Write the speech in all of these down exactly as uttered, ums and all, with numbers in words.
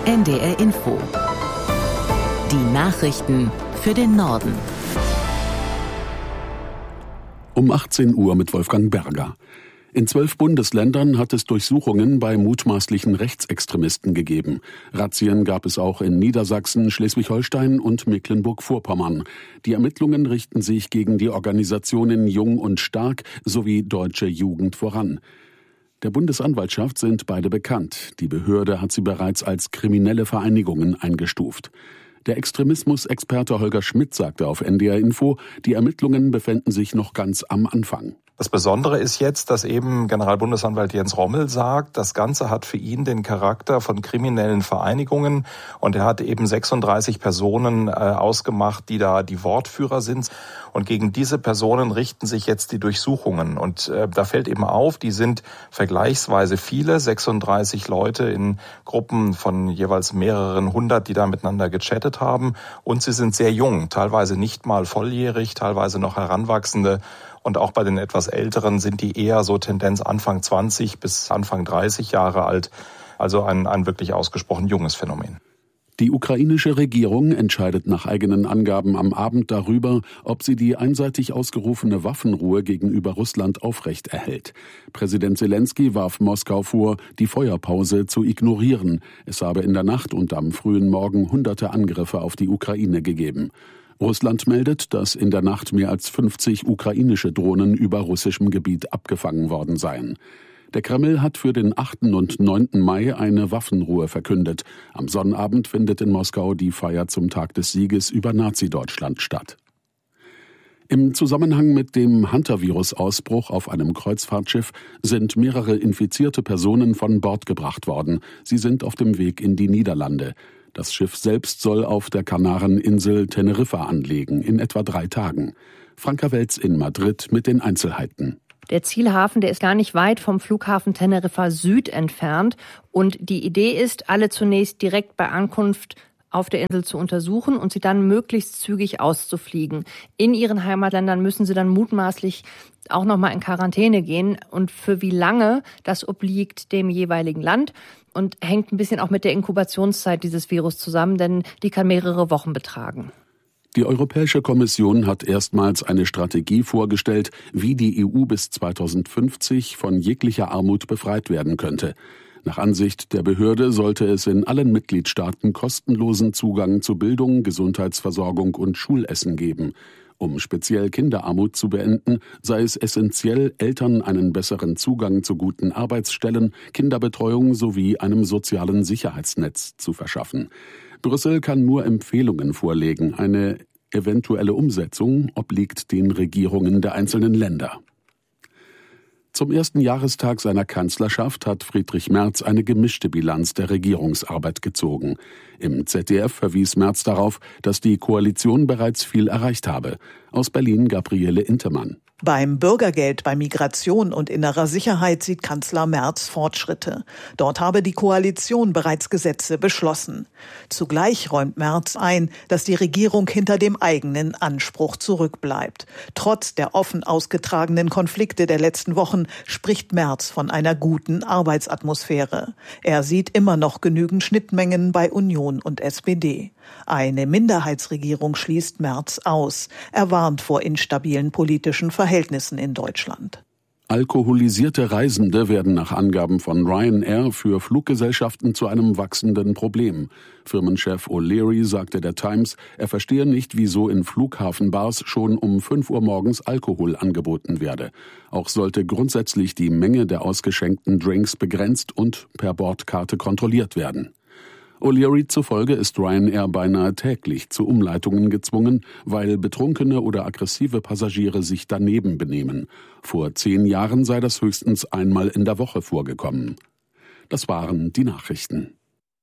N D R Info. Die Nachrichten für den Norden. Um achtzehn Uhr mit Wolfgang Berger. In zwölf Bundesländern hat es Durchsuchungen bei mutmaßlichen Rechtsextremisten gegeben. Razzien gab es auch in Niedersachsen, Schleswig-Holstein und Mecklenburg-Vorpommern. Die Ermittlungen richten sich gegen die Organisationen Jung und Stark sowie Deutsche Jugend voran. Der Bundesanwaltschaft sind beide bekannt. Die Behörde hat sie bereits als kriminelle Vereinigungen eingestuft. Der Extremismusexperte Holger Schmidt sagte auf N D R Info, die Ermittlungen befänden sich noch ganz am Anfang. Das Besondere ist jetzt, dass eben Generalbundesanwalt Jens Rommel sagt, das Ganze hat für ihn den Charakter von kriminellen Vereinigungen und er hat eben sechsunddreißig Personen äh, ausgemacht, die da die Wortführer sind und gegen diese Personen richten sich jetzt die Durchsuchungen und äh, da fällt eben auf, die sind vergleichsweise viele, sechsunddreißig Leute in Gruppen von jeweils mehreren hundert, die da miteinander gechattet haben und sie sind sehr jung, teilweise nicht mal volljährig, teilweise noch Heranwachsende. Und auch bei den etwas Älteren sind die eher so Tendenz Anfang zwanzig bis Anfang dreißig Jahre alt. Also ein, ein wirklich ausgesprochen junges Phänomen. Die ukrainische Regierung entscheidet nach eigenen Angaben am Abend darüber, ob sie die einseitig ausgerufene Waffenruhe gegenüber Russland aufrechterhält. Präsident Selenskyj warf Moskau vor, die Feuerpause zu ignorieren. Es habe in der Nacht und am frühen Morgen hunderte Angriffe auf die Ukraine gegeben. Russland meldet, dass in der Nacht mehr als fünfzig ukrainische Drohnen über russischem Gebiet abgefangen worden seien. Der Kreml hat für den achten und neunten Mai eine Waffenruhe verkündet. Am Sonnabend findet in Moskau die Feier zum Tag des Sieges über Nazi-Deutschland statt. Im Zusammenhang mit dem Hantavirus-Ausbruch auf einem Kreuzfahrtschiff sind mehrere infizierte Personen von Bord gebracht worden. Sie sind auf dem Weg in die Niederlande. Das Schiff selbst soll auf der Kanareninsel Teneriffa anlegen, in etwa drei Tagen. Franka Welz in Madrid mit den Einzelheiten. Der Zielhafen, der ist gar nicht weit vom Flughafen Teneriffa Süd entfernt. Und die Idee ist, alle zunächst direkt bei Ankunft auf der Insel zu untersuchen und sie dann möglichst zügig auszufliegen. In ihren Heimatländern müssen sie dann mutmaßlich auch nochmal in Quarantäne gehen. Und für wie lange, das obliegt dem jeweiligen Land und hängt ein bisschen auch mit der Inkubationszeit dieses Virus zusammen, denn die kann mehrere Wochen betragen. Die Europäische Kommission hat erstmals eine Strategie vorgestellt, wie die E U bis zweitausendfünfzig von jeglicher Armut befreit werden könnte. Nach Ansicht der Behörde sollte es in allen Mitgliedstaaten kostenlosen Zugang zu Bildung, Gesundheitsversorgung und Schulessen geben. Um speziell Kinderarmut zu beenden, sei es essentiell, Eltern einen besseren Zugang zu guten Arbeitsstellen, Kinderbetreuung sowie einem sozialen Sicherheitsnetz zu verschaffen. Brüssel kann nur Empfehlungen vorlegen. Eine eventuelle Umsetzung obliegt den Regierungen der einzelnen Länder. Zum ersten Jahrestag seiner Kanzlerschaft hat Friedrich Merz eine gemischte Bilanz der Regierungsarbeit gezogen. Im Z D F verwies Merz darauf, dass die Koalition bereits viel erreicht habe. Aus Berlin Gabriele Intemann. Beim Bürgergeld, bei Migration und innerer Sicherheit sieht Kanzler Merz Fortschritte. Dort habe die Koalition bereits Gesetze beschlossen. Zugleich räumt Merz ein, dass die Regierung hinter dem eigenen Anspruch zurückbleibt. Trotz der offen ausgetragenen Konflikte der letzten Wochen spricht Merz von einer guten Arbeitsatmosphäre. Er sieht immer noch genügend Schnittmengen bei Union und S P D. Eine Minderheitsregierung schließt Merz aus. Er warnt vor instabilen politischen Verhältnissen in Deutschland. Alkoholisierte Reisende werden nach Angaben von Ryanair für Fluggesellschaften zu einem wachsenden Problem. Firmenchef O'Leary sagte der Times, er verstehe nicht, wieso in Flughafenbars schon um fünf Uhr morgens Alkohol angeboten werde. Auch sollte grundsätzlich die Menge der ausgeschenkten Drinks begrenzt und per Bordkarte kontrolliert werden. O'Leary zufolge ist Ryanair beinahe täglich zu Umleitungen gezwungen, weil betrunkene oder aggressive Passagiere sich daneben benehmen. Vor zehn Jahren sei das höchstens einmal in der Woche vorgekommen. Das waren die Nachrichten.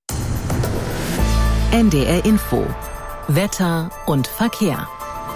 N D R Info. Wetter und Verkehr.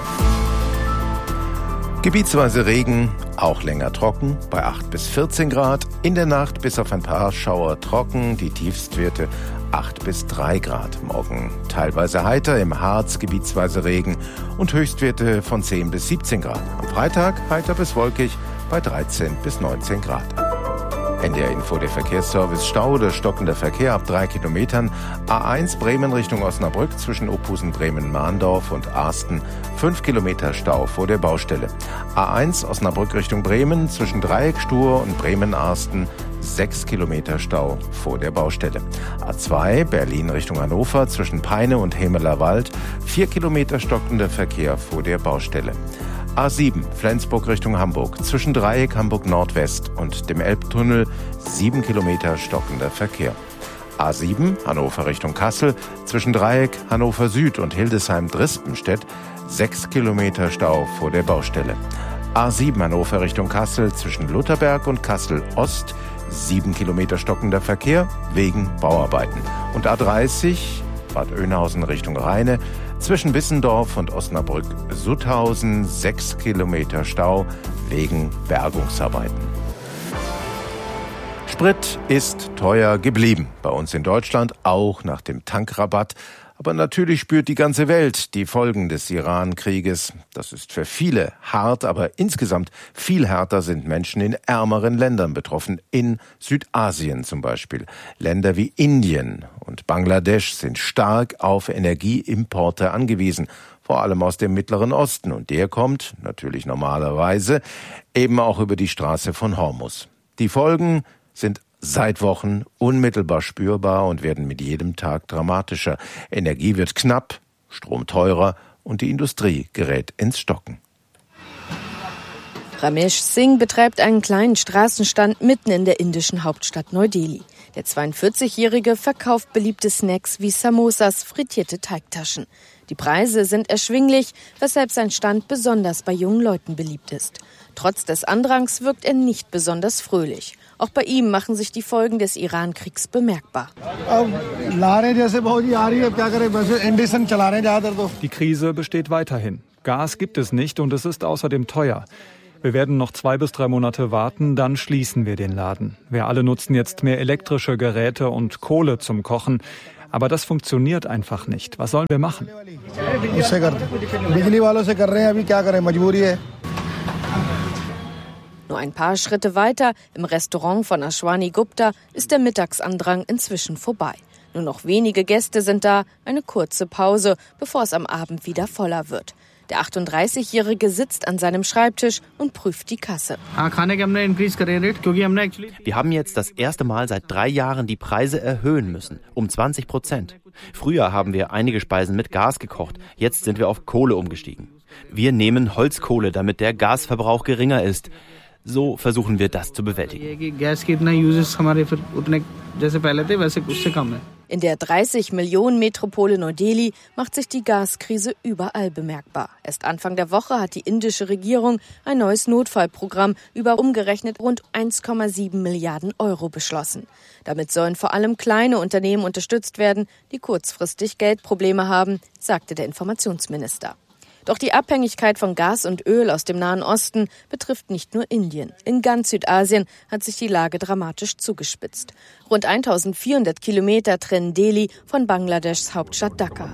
Gebietsweise Regen, auch länger trocken, bei acht bis vierzehn Grad. In der Nacht bis auf ein paar Schauer trocken, die Tiefstwerte acht bis drei Grad. Morgen teilweise heiter, im Harz gebietsweise Regen und Höchstwerte von zehn bis siebzehn Grad. Am Freitag heiter bis wolkig bei dreizehn bis neunzehn Grad. N D R Info, der Verkehrsservice. Stau oder stockender Verkehr ab drei Kilometern. A eins Bremen Richtung Osnabrück zwischen Ophusen, Bremen-Mahndorf und Arsten. fünf Kilometer Stau vor der Baustelle. A eins Osnabrück Richtung Bremen zwischen Dreieckstuhr und Bremen-Arsten. sechs Kilometer Stau vor der Baustelle. A zwei Berlin Richtung Hannover zwischen Peine und Hemelerwald. vier Kilometer stockender Verkehr vor der Baustelle. A sieben Flensburg Richtung Hamburg zwischen Dreieck Hamburg Nordwest und dem Elbtunnel. sieben Kilometer stockender Verkehr. A sieben Hannover Richtung Kassel zwischen Dreieck Hannover Süd und Hildesheim-Drispenstedt. sechs Kilometer Stau vor der Baustelle. A sieben Hannover Richtung Kassel zwischen Lutherberg und Kassel Ost. sieben Kilometer stockender Verkehr wegen Bauarbeiten. Und A dreißig Bad Oeynhausen Richtung Rheine zwischen Wissendorf und Osnabrück-Sutthausen. sechs Kilometer Stau wegen Bergungsarbeiten. Sprit ist teuer geblieben. Bei uns in Deutschland auch nach dem Tankrabatt. Aber natürlich spürt die ganze Welt die Folgen des Iran-Krieges. Das ist für viele hart, aber insgesamt viel härter sind Menschen in ärmeren Ländern betroffen. In Südasien zum Beispiel. Länder wie Indien und Bangladesch sind stark auf Energieimporte angewiesen. Vor allem aus dem Mittleren Osten. Und der kommt, natürlich normalerweise, eben auch über die Straße von Hormuz. Die Folgen sind seit Wochen unmittelbar spürbar und werden mit jedem Tag dramatischer. Energie wird knapp, Strom teurer und die Industrie gerät ins Stocken. Ramesh Singh betreibt einen kleinen Straßenstand mitten in der indischen Hauptstadt Neu-Delhi. Der zweiundvierzigjährige verkauft beliebte Snacks wie Samosas, frittierte Teigtaschen. Die Preise sind erschwinglich, weshalb sein Stand besonders bei jungen Leuten beliebt ist. Trotz des Andrangs wirkt er nicht besonders fröhlich. Auch bei ihm machen sich die Folgen des Iran-Kriegs bemerkbar. Die Krise besteht weiterhin. Gas gibt es nicht und es ist außerdem teuer. Wir werden noch zwei bis drei Monate warten, dann schließen wir den Laden. Wir alle nutzen jetzt mehr elektrische Geräte und Kohle zum Kochen. Aber das funktioniert einfach nicht. Was sollen wir machen? Nur ein paar Schritte weiter, im Restaurant von Ashwani Gupta, ist der Mittagsandrang inzwischen vorbei. Nur noch wenige Gäste sind da, eine kurze Pause, bevor es am Abend wieder voller wird. Der achtunddreißigjährige sitzt an seinem Schreibtisch und prüft die Kasse. Wir haben jetzt das erste Mal seit drei Jahren die Preise erhöhen müssen, um zwanzig Prozent. Früher haben wir einige Speisen mit Gas gekocht, jetzt sind wir auf Kohle umgestiegen. Wir nehmen Holzkohle, damit der Gasverbrauch geringer ist. So versuchen wir das zu bewältigen. In der dreißig Millionen Metropole Neu-Delhi macht sich die Gaskrise überall bemerkbar. Erst Anfang der Woche hat die indische Regierung ein neues Notfallprogramm über umgerechnet rund eins Komma sieben Milliarden Euro beschlossen. Damit sollen vor allem kleine Unternehmen unterstützt werden, die kurzfristig Geldprobleme haben, sagte der Informationsminister. Doch die Abhängigkeit von Gas und Öl aus dem Nahen Osten betrifft nicht nur Indien. In ganz Südasien hat sich die Lage dramatisch zugespitzt. Rund eintausendvierhundert Kilometer trennen Delhi von Bangladeschs Hauptstadt Dhaka.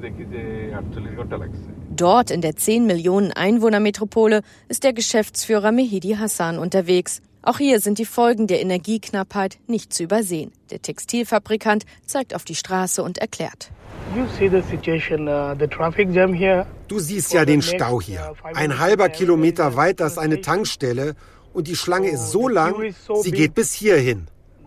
Dort in der zehn Millionen Einwohner-Metropole ist der Geschäftsführer Mehdi Hassan unterwegs. Auch hier sind die Folgen der Energieknappheit nicht zu übersehen. Der Textilfabrikant zeigt auf die Straße und erklärt. Du siehst ja den Stau hier. Ein halber Kilometer weiter ist eine Tankstelle und die Schlange ist so lang, sie geht bis hierhin.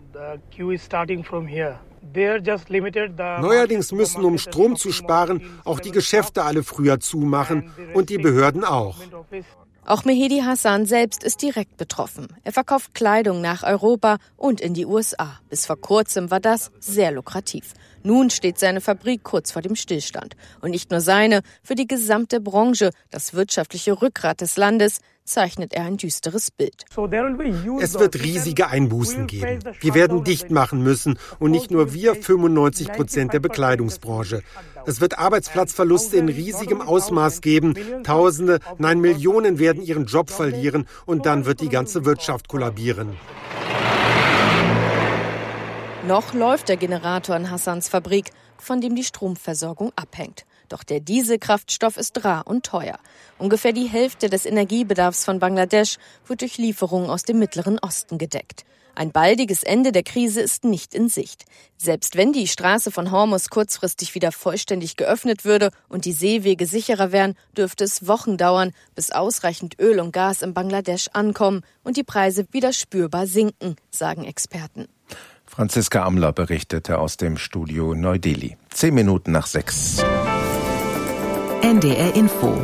Neuerdings müssen, um Strom zu sparen, auch die Geschäfte alle früher zumachen und die Behörden auch. Auch Mehdi Hassan selbst ist direkt betroffen. Er verkauft Kleidung nach Europa und in die U S A. Bis vor kurzem war das sehr lukrativ. Nun steht seine Fabrik kurz vor dem Stillstand. Und nicht nur seine, für die gesamte Branche, das wirtschaftliche Rückgrat des Landes, zeichnet er ein düsteres Bild. Es wird riesige Einbußen geben. Wir werden dicht machen müssen und nicht nur wir, fünfundneunzig Prozent der Bekleidungsbranche. Es wird Arbeitsplatzverluste in riesigem Ausmaß geben. Tausende, nein Millionen werden ihren Job verlieren und dann wird die ganze Wirtschaft kollabieren. Noch läuft der Generator in Hassans Fabrik, von dem die Stromversorgung abhängt. Doch der Dieselkraftstoff ist rar und teuer. Ungefähr die Hälfte des Energiebedarfs von Bangladesch wird durch Lieferungen aus dem Mittleren Osten gedeckt. Ein baldiges Ende der Krise ist nicht in Sicht. Selbst wenn die Straße von Hormuz kurzfristig wieder vollständig geöffnet würde und die Seewege sicherer wären, dürfte es Wochen dauern, bis ausreichend Öl und Gas in Bangladesch ankommen und die Preise wieder spürbar sinken, sagen Experten. Franziska Amler berichtete aus dem Studio Neu-Delhi. Zehn Minuten nach sechs. N D R Info.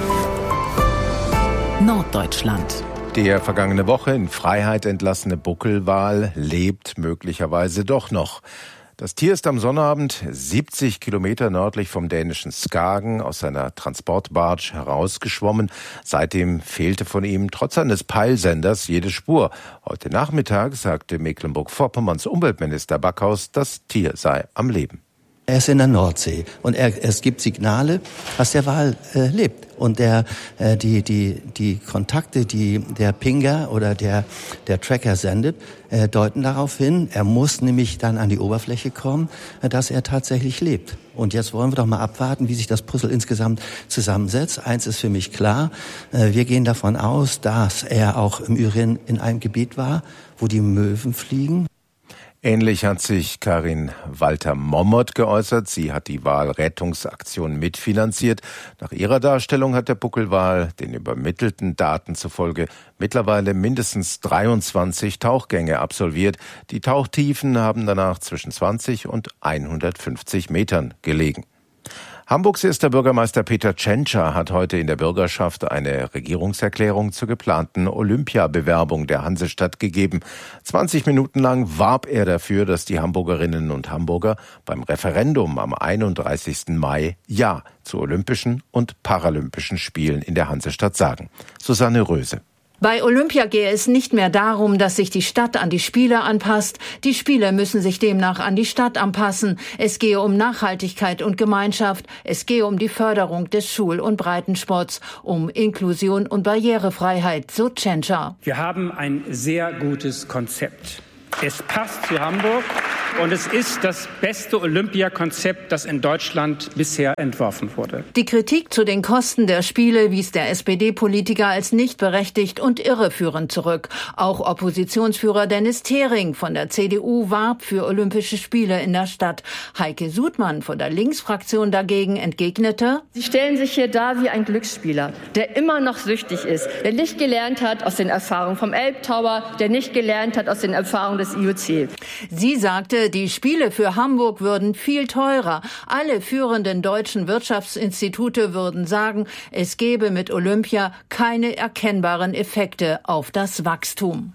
Norddeutschland. Der vergangene Woche in Freiheit entlassene Buckelwal lebt möglicherweise doch noch. Das Tier ist am Sonnabend siebzig Kilometer nördlich vom dänischen Skagen aus seiner Transportbarge herausgeschwommen. Seitdem fehlte von ihm trotz eines Peilsenders jede Spur. Heute Nachmittag sagte Mecklenburg-Vorpommerns Umweltminister Backhaus, das Tier sei am Leben. Er ist in der Nordsee und er, es gibt Signale, dass der Wal äh, lebt. Und der, äh, die, die, die Kontakte, die der Pinger oder der, der Tracker sendet, äh, deuten darauf hin, er muss nämlich dann an die Oberfläche kommen, äh, dass er tatsächlich lebt. Und jetzt wollen wir doch mal abwarten, wie sich das Puzzle insgesamt zusammensetzt. Eins ist für mich klar, äh, wir gehen davon aus, dass er auch im Übrigen in einem Gebiet war, wo die Möwen fliegen. Ähnlich hat sich Karin Walter-Mommert geäußert. Sie hat die Walrettungsaktion mitfinanziert. Nach ihrer Darstellung hat der Buckelwal den übermittelten Daten zufolge mittlerweile mindestens dreiundzwanzig Tauchgänge absolviert. Die Tauchtiefen haben danach zwischen zwanzig und hundertfünfzig Metern gelegen. Hamburgs erster Bürgermeister Peter Tschentscher hat heute in der Bürgerschaft eine Regierungserklärung zur geplanten Olympiabewerbung der Hansestadt gegeben. zwanzig Minuten lang warb er dafür, dass die Hamburgerinnen und Hamburger beim Referendum am einunddreißigsten Mai Ja zu Olympischen und Paralympischen Spielen in der Hansestadt sagen. Susanne Röse. Bei Olympia gehe es nicht mehr darum, dass sich die Stadt an die Spiele anpasst. Die Spiele müssen sich demnach an die Stadt anpassen. Es gehe um Nachhaltigkeit und Gemeinschaft. Es gehe um die Förderung des Schul- und Breitensports, um Inklusion und Barrierefreiheit, so Tschentscher. Wir haben ein sehr gutes Konzept. Es passt zu Hamburg und es ist das beste Olympiakonzept, das in Deutschland bisher entworfen wurde. Die Kritik zu den Kosten der Spiele wies der S P D-Politiker als nicht berechtigt und irreführend zurück. Auch Oppositionsführer Dennis Thering von der C D U warb für Olympische Spiele in der Stadt. Heike Sudmann von der Linksfraktion dagegen entgegnete: Sie stellen sich hier dar wie ein Glücksspieler, der immer noch süchtig ist, der nicht gelernt hat aus den Erfahrungen vom Elbtower, der nicht gelernt hat aus den Erfahrungen des I O C. Sie sagte, die Spiele für Hamburg würden viel teurer. Alle führenden deutschen Wirtschaftsinstitute würden sagen, es gebe mit Olympia keine erkennbaren Effekte auf das Wachstum.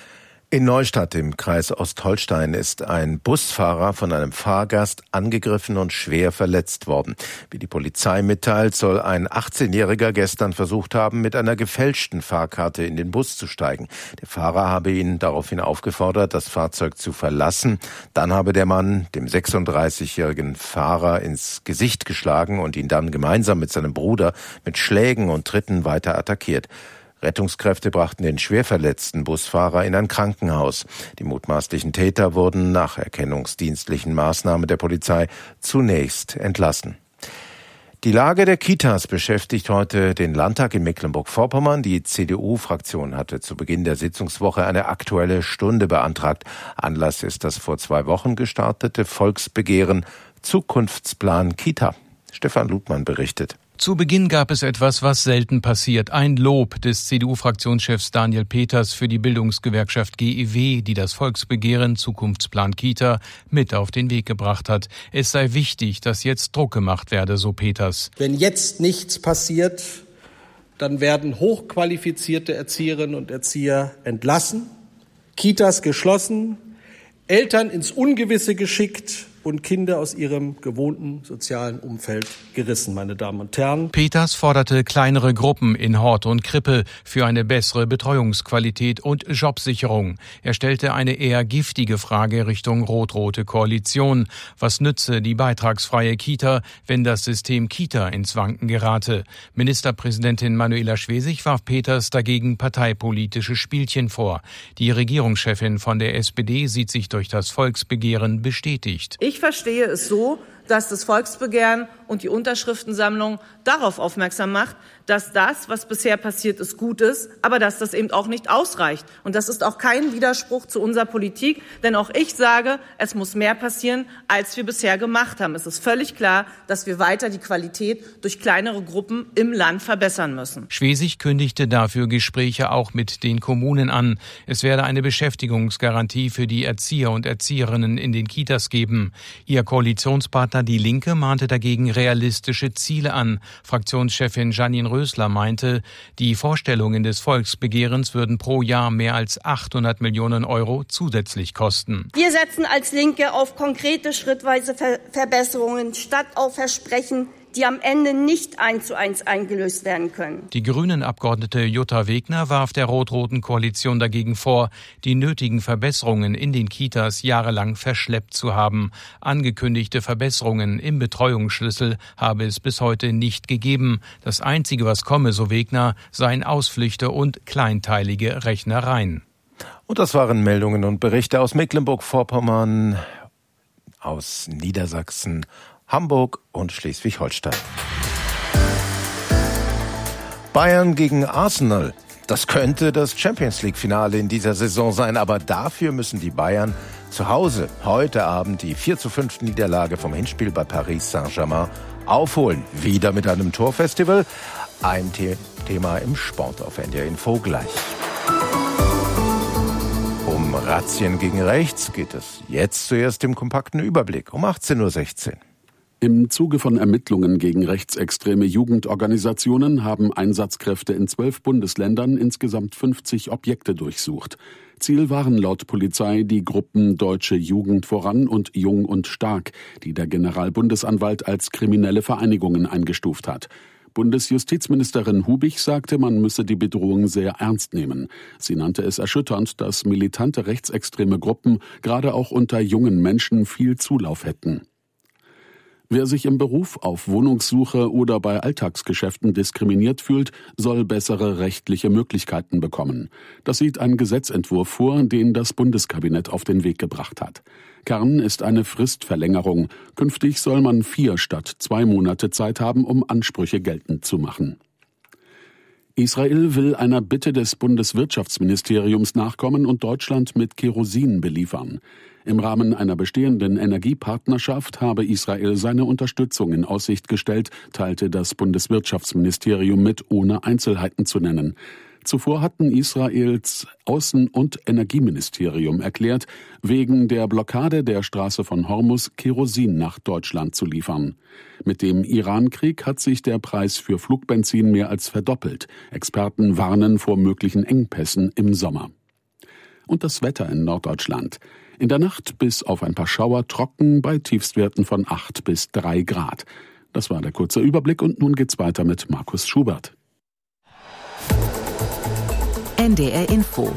In Neustadt im Kreis Ostholstein ist ein Busfahrer von einem Fahrgast angegriffen und schwer verletzt worden. Wie die Polizei mitteilt, soll ein achtzehnjähriger gestern versucht haben, mit einer gefälschten Fahrkarte in den Bus zu steigen. Der Fahrer habe ihn daraufhin aufgefordert, das Fahrzeug zu verlassen. Dann habe der Mann dem sechsunddreißigjährigen Fahrer ins Gesicht geschlagen und ihn dann gemeinsam mit seinem Bruder mit Schlägen und Tritten weiter attackiert. Rettungskräfte brachten den schwer verletzten Busfahrer in ein Krankenhaus. Die mutmaßlichen Täter wurden nach erkennungsdienstlichen Maßnahmen der Polizei zunächst entlassen. Die Lage der Kitas beschäftigt heute den Landtag in Mecklenburg-Vorpommern. Die C D U-Fraktion hatte zu Beginn der Sitzungswoche eine Aktuelle Stunde beantragt. Anlass ist das vor zwei Wochen gestartete Volksbegehren Zukunftsplan Kita. Stefan Ludmann berichtet. Zu Beginn gab es etwas, was selten passiert. Ein Lob des C D U-Fraktionschefs Daniel Peters für die Bildungsgewerkschaft G E W, die das Volksbegehren Zukunftsplan Kita mit auf den Weg gebracht hat. Es sei wichtig, dass jetzt Druck gemacht werde, so Peters. Wenn jetzt nichts passiert, dann werden hochqualifizierte Erzieherinnen und Erzieher entlassen, Kitas geschlossen, Eltern ins Ungewisse geschickt und Kinder aus ihrem gewohnten sozialen Umfeld gerissen, meine Damen und Herren. Peters forderte kleinere Gruppen in Hort und Krippe für eine bessere Betreuungsqualität und Jobsicherung. Er stellte eine eher giftige Frage Richtung rot-rote Koalition. Was nütze die beitragsfreie Kita, wenn das System Kita ins Wanken gerate? Ministerpräsidentin Manuela Schwesig warf Peters dagegen parteipolitische Spielchen vor. Die Regierungschefin von der S P D sieht sich durch das Volksbegehren bestätigt. Ich Ich verstehe es so, dass das Volksbegehren und die Unterschriftensammlung darauf aufmerksam macht, dass das, was bisher passiert ist, gut ist, aber dass das eben auch nicht ausreicht. Und das ist auch kein Widerspruch zu unserer Politik, denn auch ich sage, es muss mehr passieren, als wir bisher gemacht haben. Es ist völlig klar, dass wir weiter die Qualität durch kleinere Gruppen im Land verbessern müssen. Schwesig kündigte dafür Gespräche auch mit den Kommunen an. Es werde eine Beschäftigungsgarantie für die Erzieher und Erzieherinnen in den Kitas geben. Ihr Koalitionspartner Die Linke mahnte dagegen realistische Ziele an. Fraktionschefin Janine Rösler meinte, die Vorstellungen des Volksbegehrens würden pro Jahr mehr als achthundert Millionen Euro zusätzlich kosten. Wir setzen als Linke auf konkrete schrittweise Ver- Verbesserungen statt auf Versprechen, die am Ende nicht eins zu eins eingelöst werden können. Die Grünen-Abgeordnete Jutta Wegner warf der rot-roten Koalition dagegen vor, die nötigen Verbesserungen in den Kitas jahrelang verschleppt zu haben. Angekündigte Verbesserungen im Betreuungsschlüssel habe es bis heute nicht gegeben. Das Einzige, was komme, so Wegner, seien Ausflüchte und kleinteilige Rechnereien. Und das waren Meldungen und Berichte aus Mecklenburg-Vorpommern, aus Niedersachsen, Hamburg und Schleswig-Holstein. Bayern gegen Arsenal. Das könnte das Champions-League-Finale in dieser Saison sein, aber dafür müssen die Bayern zu Hause heute Abend die vier zu fünf Niederlage vom Hinspiel bei Paris Saint-Germain aufholen. Wieder mit einem Torfestival. Ein The- Thema im Sport auf N D R Info gleich. Um Razzien gegen rechts geht es jetzt zuerst im kompakten Überblick um achtzehn Uhr sechzehn. Im Zuge von Ermittlungen gegen rechtsextreme Jugendorganisationen haben Einsatzkräfte in zwölf Bundesländern insgesamt fünfzig Objekte durchsucht. Ziel waren laut Polizei die Gruppen Deutsche Jugend voran und Jung und Stark, die der Generalbundesanwalt als kriminelle Vereinigungen eingestuft hat. Bundesjustizministerin Hubich sagte, man müsse die Bedrohung sehr ernst nehmen. Sie nannte es erschütternd, dass militante rechtsextreme Gruppen gerade auch unter jungen Menschen viel Zulauf hätten. Wer sich im Beruf, auf Wohnungssuche oder bei Alltagsgeschäften diskriminiert fühlt, soll bessere rechtliche Möglichkeiten bekommen. Das sieht ein Gesetzentwurf vor, den das Bundeskabinett auf den Weg gebracht hat. Kern ist eine Fristverlängerung. Künftig soll man vier statt zwei Monate Zeit haben, um Ansprüche geltend zu machen. Israel will einer Bitte des Bundeswirtschaftsministeriums nachkommen und Deutschland mit Kerosin beliefern. Im Rahmen einer bestehenden Energiepartnerschaft habe Israel seine Unterstützung in Aussicht gestellt, teilte das Bundeswirtschaftsministerium mit, ohne Einzelheiten zu nennen. Zuvor hatten Israels Außen- und Energieministerium erklärt, wegen der Blockade der Straße von Hormus Kerosin nach Deutschland zu liefern. Mit dem Iran-Krieg hat sich der Preis für Flugbenzin mehr als verdoppelt. Experten warnen vor möglichen Engpässen im Sommer. Und das Wetter in Norddeutschland. In der Nacht bis auf ein paar Schauer trocken bei Tiefstwerten von acht bis drei Grad. Das war der kurze Überblick und nun geht's weiter mit Markus Schubert. N D R Info.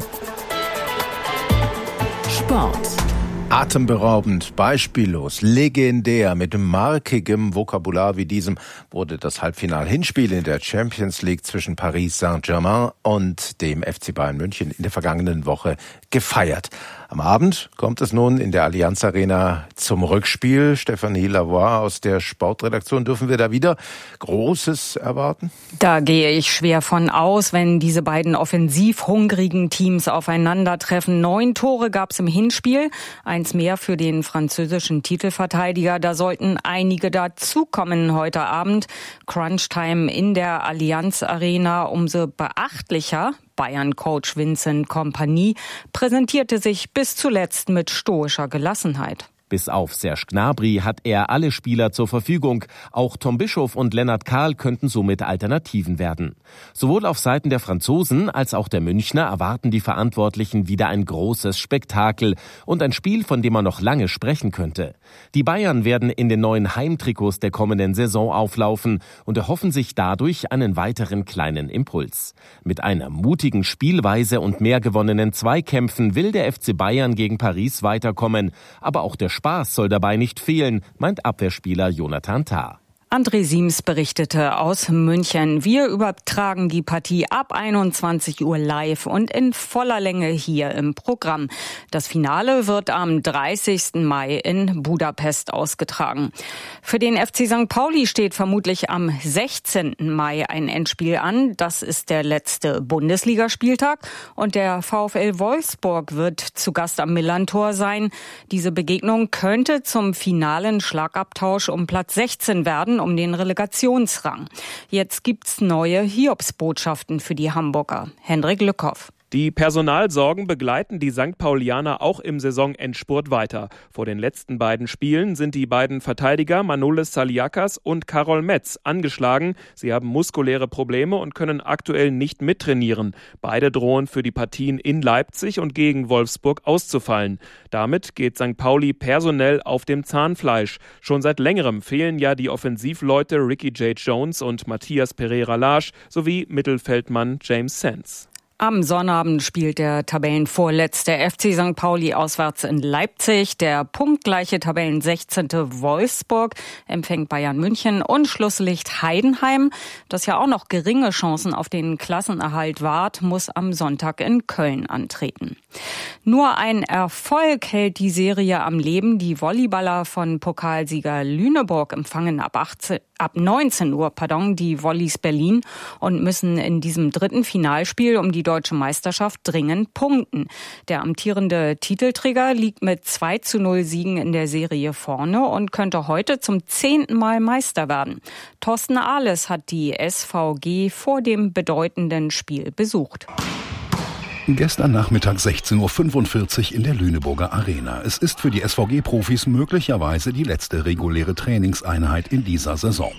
Sport. Atemberaubend, beispiellos, legendär, mit markigem Vokabular wie diesem wurde das Halbfinal-Hinspiel in der Champions League zwischen Paris Saint-Germain und dem F C Bayern München in der vergangenen Woche gefeiert. Am Abend kommt es nun in der Allianz Arena zum Rückspiel. Stefanie Lavoie aus der Sportredaktion, dürfen wir da wieder Großes erwarten? Da gehe ich schwer von aus, wenn diese beiden offensiv hungrigen Teams aufeinandertreffen. Neun Tore gab es im Hinspiel, eins mehr für den französischen Titelverteidiger. Da sollten einige dazukommen heute Abend. Crunchtime in der Allianz Arena, umso beachtlicher. Bayern-Coach Vincent Kompany präsentierte sich bis zuletzt mit stoischer Gelassenheit. Bis auf Serge Gnabry hat er alle Spieler zur Verfügung. Auch Tom Bischof und Lennart Kahl könnten somit Alternativen werden. Sowohl auf Seiten der Franzosen als auch der Münchner erwarten die Verantwortlichen wieder ein großes Spektakel und ein Spiel, von dem man noch lange sprechen könnte. Die Bayern werden in den neuen Heimtrikots der kommenden Saison auflaufen und erhoffen sich dadurch einen weiteren kleinen Impuls. Mit einer mutigen Spielweise und mehr gewonnenen Zweikämpfen will der F C Bayern gegen Paris weiterkommen, aber auch der Spaß soll dabei nicht fehlen, meint Abwehrspieler Jonathan Tah. André Siems berichtete aus München. Wir übertragen die Partie ab einundzwanzig Uhr live und in voller Länge hier im Programm. Das Finale wird am dreißigsten Mai in Budapest ausgetragen. Für den F C Sankt Pauli steht vermutlich am sechzehnten Mai ein Endspiel an. Das ist der letzte Bundesligaspieltag und der VfL Wolfsburg wird zu Gast am Millerntor sein. Diese Begegnung könnte zum finalen Schlagabtausch um Platz sechzehn werden, um den Relegationsrang. Jetzt gibt's neue Hiobsbotschaften für die Hamburger. Hendrik Lückhoff. Die Personalsorgen begleiten die Sankt Paulianer auch im Saisonendspurt weiter. Vor den letzten beiden Spielen sind die beiden Verteidiger Manolis Saliakas und Karol Metz angeschlagen. Sie haben muskuläre Probleme und können aktuell nicht mittrainieren. Beide drohen für die Partien in Leipzig und gegen Wolfsburg auszufallen. Damit geht Sankt Pauli personell auf dem Zahnfleisch. Schon seit längerem fehlen ja die Offensivleute Ricky J. Jones und Matthias Pereira-Lage sowie Mittelfeldmann James Sands. Am Sonnabend spielt der Tabellenvorletzte F C Sankt Pauli auswärts in Leipzig. Der punktgleiche Tabellensechzehnte Wolfsburg empfängt Bayern München und Schlusslicht Heidenheim, das ja auch noch geringe Chancen auf den Klassenerhalt wahrt, muss am Sonntag in Köln antreten. Nur ein Erfolg hält die Serie am Leben. Die Volleyballer von Pokalsieger Lüneburg empfangen ab achtzehn ab neunzehn Uhr, pardon, die Volleys Berlin und müssen in diesem dritten Finalspiel um die deutsche Meisterschaft dringend punkten. Der amtierende Titelträger liegt mit zwei zu null Siegen in der Serie vorne und könnte heute zum zehnten Mal Meister werden. Thorsten Ahles hat die S V G vor dem bedeutenden Spiel besucht. Gestern Nachmittag sechzehn Uhr fünfundvierzig in der Lüneburger Arena. Es ist für die S V G-Profis möglicherweise die letzte reguläre Trainingseinheit in dieser Saison.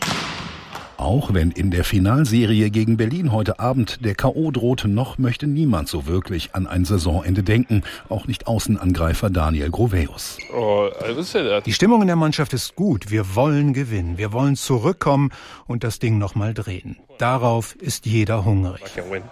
Auch wenn in der Finalserie gegen Berlin heute Abend der K O droht, noch möchte niemand so wirklich an ein Saisonende denken. Auch nicht Außenangreifer Daniel Groveus. Die Stimmung in der Mannschaft ist gut. Wir wollen gewinnen. Wir wollen zurückkommen und das Ding nochmal drehen. Darauf ist jeder hungrig.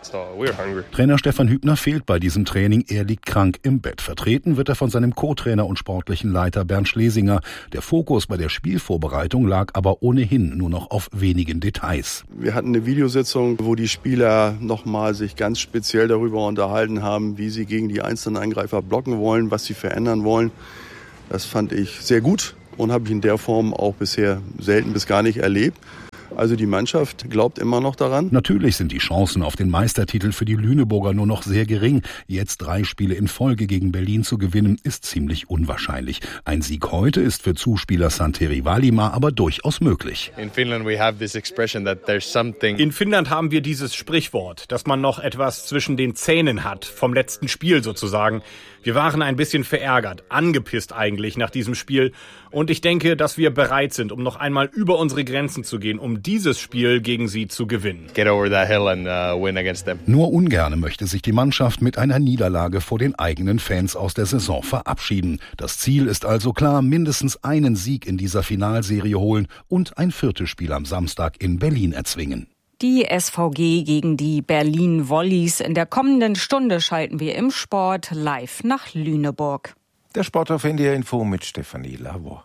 Trainer Stefan Hübner fehlt bei diesem Training. Er liegt krank im Bett. Vertreten wird er von seinem Co-Trainer und sportlichen Leiter Bernd Schlesinger. Der Fokus bei der Spielvorbereitung lag aber ohnehin nur noch auf wenigen Details. Wir hatten eine Videositzung, wo die Spieler nochmal sich ganz speziell darüber unterhalten haben, wie sie gegen die einzelnen Angreifer blocken wollen, was sie verändern wollen. Das fand ich sehr gut und habe ich in der Form auch bisher selten bis gar nicht erlebt. Also die Mannschaft glaubt immer noch daran. Natürlich sind die Chancen auf den Meistertitel für die Lüneburger nur noch sehr gering. Jetzt drei Spiele in Folge gegen Berlin zu gewinnen, ist ziemlich unwahrscheinlich. Ein Sieg heute ist für Zuspieler Santeri Valima aber durchaus möglich. In Finnland we have this expression that there's something. In Finnland haben wir dieses Sprichwort, dass man noch etwas zwischen den Zähnen hat, vom letzten Spiel sozusagen. Wir waren ein bisschen verärgert, angepisst eigentlich nach diesem Spiel. Und ich denke, dass wir bereit sind, um noch einmal über unsere Grenzen zu gehen, um dieses Spiel gegen sie zu gewinnen. Get over that hill and uh, win against them. Nur ungerne möchte sich die Mannschaft mit einer Niederlage vor den eigenen Fans aus der Saison verabschieden. Das Ziel ist also klar, mindestens einen Sieg in dieser Finalserie holen und ein viertes Spiel am Samstag in Berlin erzwingen. Die S V G gegen die Berlin Volleys. In der kommenden Stunde schalten wir im Sport live nach Lüneburg. Der Sport auf N D R Info mit Stefanie Lavor.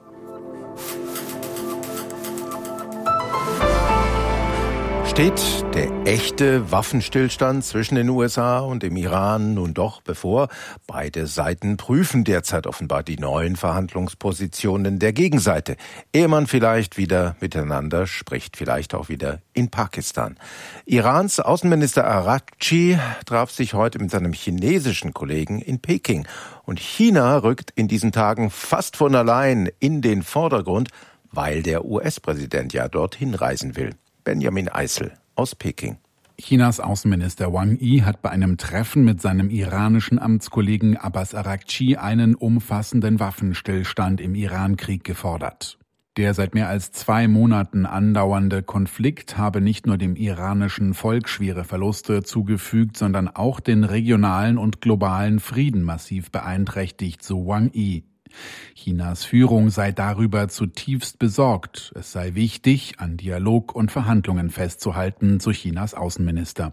Steht der echte Waffenstillstand zwischen den U S A und dem Iran nun doch bevor? Beide Seiten prüfen derzeit offenbar die neuen Verhandlungspositionen der Gegenseite. Ehe man vielleicht wieder miteinander spricht, vielleicht auch wieder in Pakistan. Irans Außenminister Araghchi traf sich heute mit seinem chinesischen Kollegen in Peking. Und China rückt in diesen Tagen fast von allein in den Vordergrund, weil der U S-Präsident ja dorthin reisen will. Benjamin Eisel aus Peking. Chinas Außenminister Wang Yi hat bei einem Treffen mit seinem iranischen Amtskollegen Abbas Araghchi einen umfassenden Waffenstillstand im Iran-Krieg gefordert. Der seit mehr als zwei Monaten andauernde Konflikt habe nicht nur dem iranischen Volk schwere Verluste zugefügt, sondern auch den regionalen und globalen Frieden massiv beeinträchtigt, so Wang Yi. Chinas Führung sei darüber zutiefst besorgt. Es sei wichtig, an Dialog und Verhandlungen festzuhalten, so Chinas Außenminister.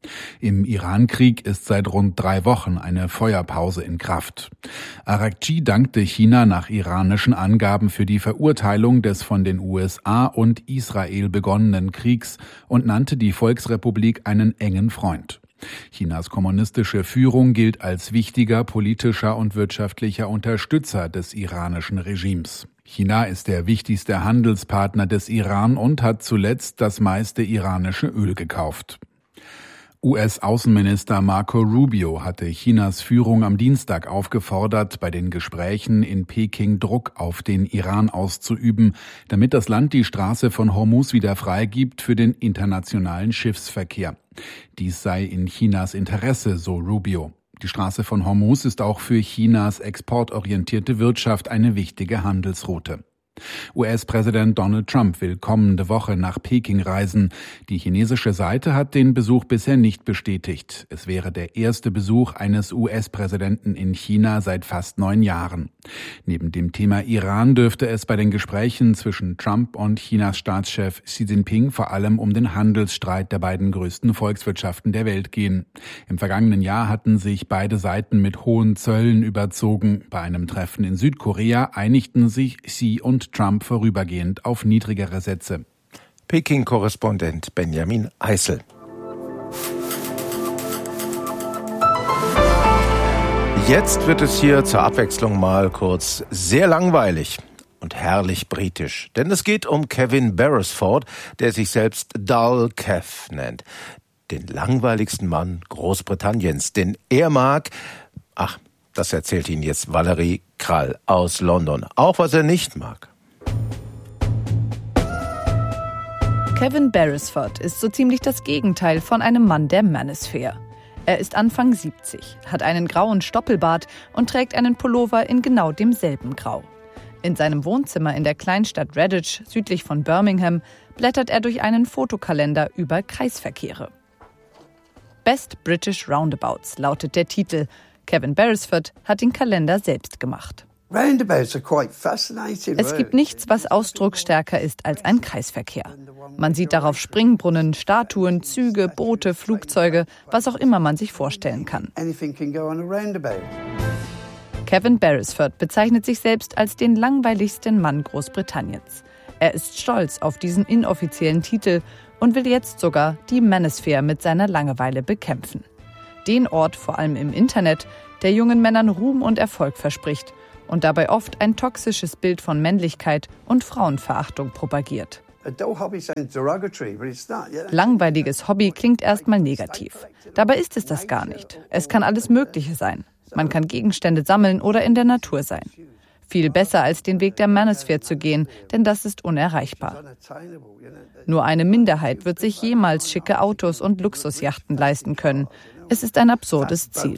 Im Iran-Krieg ist seit rund drei Wochen eine Feuerpause in Kraft. Araghchi dankte China nach iranischen Angaben für die Verurteilung des von den U S A und Israel begonnenen Kriegs und nannte die Volksrepublik einen engen Freund. Chinas kommunistische Führung gilt als wichtiger politischer und wirtschaftlicher Unterstützer des iranischen Regimes. China ist der wichtigste Handelspartner des Iran und hat zuletzt das meiste iranische Öl gekauft. U S-Außenminister Marco Rubio hatte Chinas Führung am Dienstag aufgefordert, bei den Gesprächen in Peking Druck auf den Iran auszuüben, damit das Land die Straße von Hormuz wieder freigibt für den internationalen Schiffsverkehr. Dies sei in Chinas Interesse, so Rubio. Die Straße von Hormuz ist auch für Chinas exportorientierte Wirtschaft eine wichtige Handelsroute. U S-Präsident Donald Trump will kommende Woche nach Peking reisen. Die chinesische Seite hat den Besuch bisher nicht bestätigt. Es wäre der erste Besuch eines U S-Präsidenten in China seit fast neun Jahren. Neben dem Thema Iran dürfte es bei den Gesprächen zwischen Trump und Chinas Staatschef Xi Jinping vor allem um den Handelsstreit der beiden größten Volkswirtschaften der Welt gehen. Im vergangenen Jahr hatten sich beide Seiten mit hohen Zöllen überzogen. Bei einem Treffen in Südkorea einigten sich Xi und Trump vorübergehend auf niedrigere Sätze. Peking-Korrespondent Benjamin Eisel. Jetzt wird es hier zur Abwechslung mal kurz sehr langweilig und herrlich britisch. Denn es geht um Kevin Beresford, der sich selbst Dull Kev nennt. Den langweiligsten Mann Großbritanniens. Denn er mag, ach, das erzählt Ihnen jetzt Valerie Krall aus London. Auch was er nicht mag. Kevin Beresford ist so ziemlich das Gegenteil von einem Mann der Manosphere. Er ist Anfang siebzig, hat einen grauen Stoppelbart und trägt einen Pullover in genau demselben Grau. In seinem Wohnzimmer in der Kleinstadt Redditch, südlich von Birmingham, blättert er durch einen Fotokalender über Kreisverkehre. Best British Roundabouts lautet der Titel. Kevin Beresford hat den Kalender selbst gemacht. Es gibt nichts, was ausdrucksstärker ist als ein Kreisverkehr. Man sieht darauf Springbrunnen, Statuen, Züge, Boote, Flugzeuge, was auch immer man sich vorstellen kann. Kevin Beresford bezeichnet sich selbst als den langweiligsten Mann Großbritanniens. Er ist stolz auf diesen inoffiziellen Titel und will jetzt sogar die Manosphere mit seiner Langeweile bekämpfen. Den Ort, vor allem im Internet, der jungen Männern Ruhm und Erfolg verspricht und dabei oft ein toxisches Bild von Männlichkeit und Frauenverachtung propagiert. Langweiliges Hobby klingt erstmal negativ. Dabei ist es das gar nicht. Es kann alles Mögliche sein. Man kann Gegenstände sammeln oder in der Natur sein. Viel besser als den Weg der Manosphere zu gehen, denn das ist unerreichbar. Nur eine Minderheit wird sich jemals schicke Autos und Luxusjachten leisten können. Es ist ein absurdes Ziel.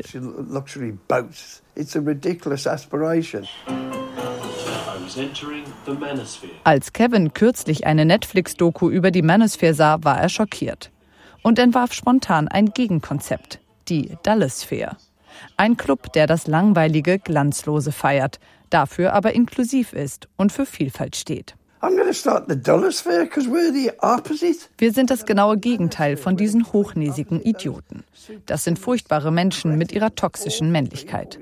Als Kevin kürzlich eine Netflix-Doku über die Manosphere sah, war er schockiert und entwarf spontan ein Gegenkonzept, die Dullosphere. Ein Club, der das Langweilige, Glanzlose feiert, dafür aber inklusiv ist und für Vielfalt steht. Wir sind das genaue Gegenteil von diesen hochnäsigen Idioten. Das sind furchtbare Menschen mit ihrer toxischen Männlichkeit.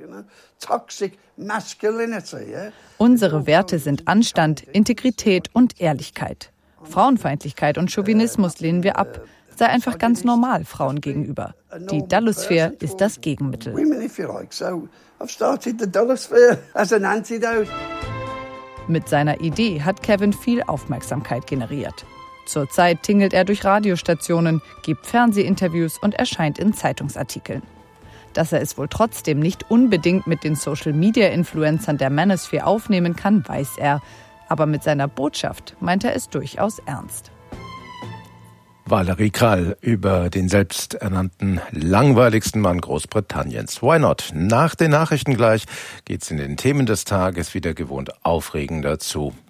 Unsere Werte sind Anstand, Integrität und Ehrlichkeit. Frauenfeindlichkeit und Chauvinismus lehnen wir ab. Sei einfach ganz normal Frauen gegenüber. Die Dullosphere ist das Gegenmittel. Mit seiner Idee hat Kevin viel Aufmerksamkeit generiert. Zurzeit tingelt er durch Radiostationen, gibt Fernsehinterviews und erscheint in Zeitungsartikeln. Dass er es wohl trotzdem nicht unbedingt mit den Social-Media-Influencern der Manosphere aufnehmen kann, weiß er. Aber mit seiner Botschaft meint er es durchaus ernst. Valerie Krall über den selbsternannten langweiligsten Mann Großbritanniens. Why not? Nach den Nachrichten gleich geht's in den Themen des Tages wieder gewohnt aufregender zu.